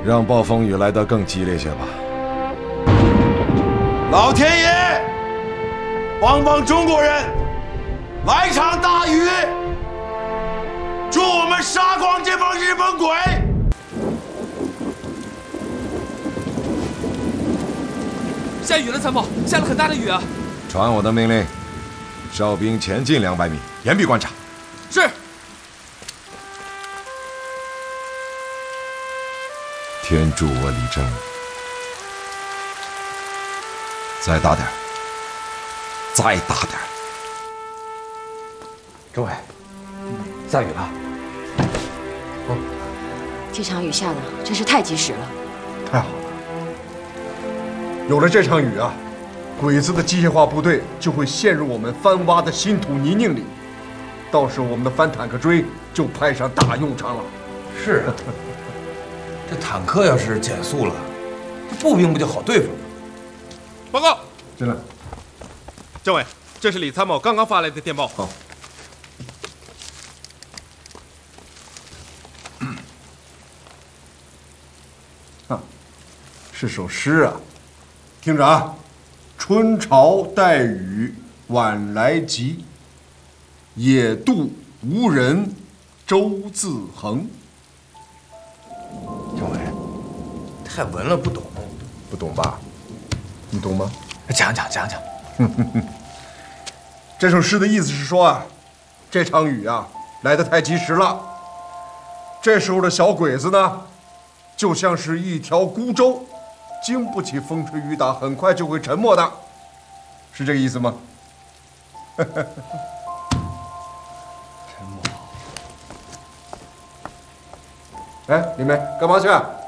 让暴风雨来得更激烈些吧。 老天爷，帮帮中国人，来场大雨，祝我们杀光这帮日本鬼！ 下雨了，参谋，下了很大的雨啊！ 传我的命令，哨兵前进200米，严密观察。 是。 天助我李征！再大点，再大点！ 政委，下雨了。 这场雨下的真是太及时了。 太好了，有了这场雨啊，鬼子的机械化部队就会陷入我们翻挖的新土泥泞里，到时候我们的反坦克锥就派上大用场了。 是啊，这坦克要是减速了，这步兵不就好对付了？ 报告， 进来。 政委，这是李参谋刚刚发来的电报。 好。是首诗啊，听着啊，春潮带雨晚来急，野渡无人舟自横。 政委，太文了，不懂。 不懂吧？你懂吗？ 讲。 这首诗的意思是说啊，这场雨啊来得太及时了。这时候的小鬼子呢，就像是一条孤舟，经不起风吹雨打，很快就会沉没的，是这个意思吗？ 沉默。 哎，李梅，干嘛去？